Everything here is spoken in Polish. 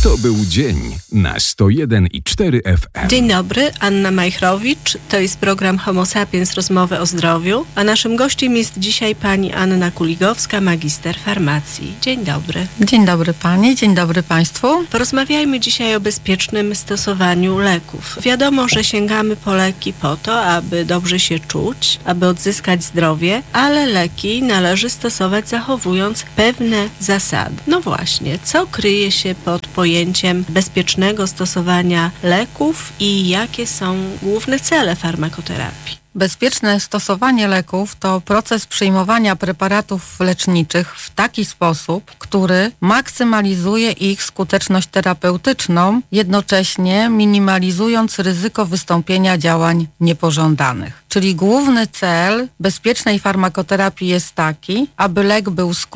To był dzień na 101,4 FM. Dzień dobry, Anna Majchrowicz. To jest program Homo Sapiens, rozmowy o zdrowiu. A naszym gościem jest dzisiaj pani Anna Kuligowska, magister farmacji. Dzień dobry. Dzień dobry pani, dzień dobry państwu. Porozmawiajmy dzisiaj o bezpiecznym stosowaniu leków. Wiadomo, że sięgamy po leki po to, aby dobrze się czuć, aby odzyskać zdrowie, ale leki należy stosować zachowując pewne zasady. No właśnie, co kryje się pod pojęciem bezpiecznego stosowania leków i jakie są główne cele farmakoterapii? Bezpieczne stosowanie leków to proces przyjmowania preparatów leczniczych w taki sposób, który maksymalizuje ich skuteczność terapeutyczną, jednocześnie minimalizując ryzyko wystąpienia działań niepożądanych. Czyli główny cel bezpiecznej farmakoterapii jest taki, aby lek był skuteczny